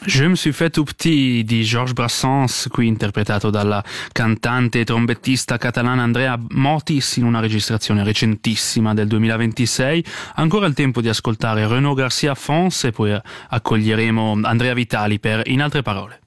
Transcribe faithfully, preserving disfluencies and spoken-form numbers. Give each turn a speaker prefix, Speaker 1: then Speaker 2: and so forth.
Speaker 1: Je me suis fait tout petit di Georges Brassens, qui interpretato dalla cantante e trombettista catalana Andrea Motis in una registrazione recentissima del duemilaventisei. Ancora il tempo di ascoltare Renaud Garcia Fons e poi accoglieremo Andrea Vitali per In altre parole.